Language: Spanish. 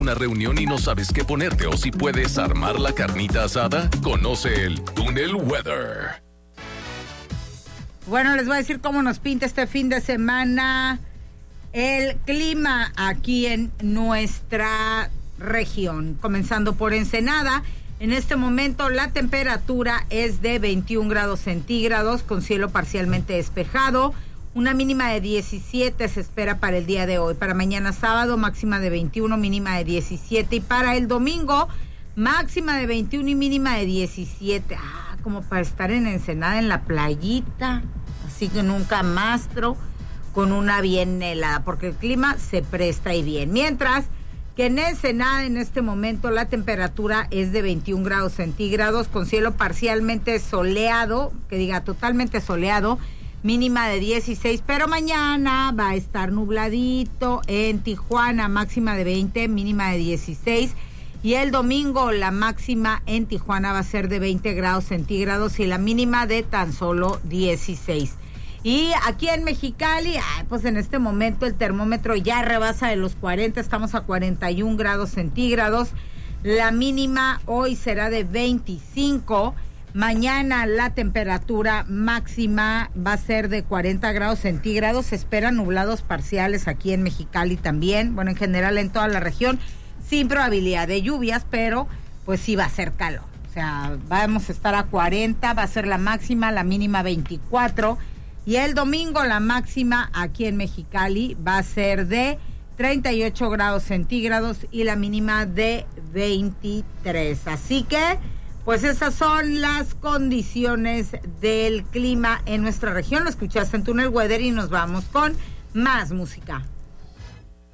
Una reunión y no sabes qué ponerte o si puedes armar la carnita asada. Conoce el Túnel Weather. Bueno, les voy a decir cómo nos pinta este fin de semana el clima aquí en nuestra región. Comenzando por Ensenada, en este momento la temperatura es de 21 grados centígrados con cielo parcialmente despejado. Una mínima de 17 se espera para el día de hoy. Para mañana sábado, máxima de 21, mínima de 17. Y para el domingo, máxima de 21 y mínima de 17. Como para estar en Ensenada, en la playita, así que en un camastro, con una bien helada, porque el clima se presta y bien. Mientras que en Ensenada, en este momento, la temperatura es de 21 grados centígrados, con cielo parcialmente soleado, que diga totalmente soleado, mínima de 16, pero mañana va a estar nubladito en Tijuana, máxima de 20, mínima de 16, y el domingo la máxima en Tijuana va a ser de 20 grados centígrados y la mínima de tan solo 16. Y aquí en Mexicali, pues en este momento el termómetro ya rebasa de los 40, estamos a 41 grados centígrados, la mínima hoy será de 25. Mañana la temperatura máxima va a ser de 40 grados centígrados. Se esperan nublados parciales aquí en Mexicali también. Bueno, en general en toda la región, sin probabilidad de lluvias, pero pues sí va a ser calor. O sea, vamos a estar a 40, va a ser la máxima, la mínima 24. Y el domingo la máxima aquí en Mexicali va a ser de 38 grados centígrados y la mínima de 23. Así que pues esas son las condiciones del clima en nuestra región. Lo escuchaste en Túnel Weather y nos vamos con más música.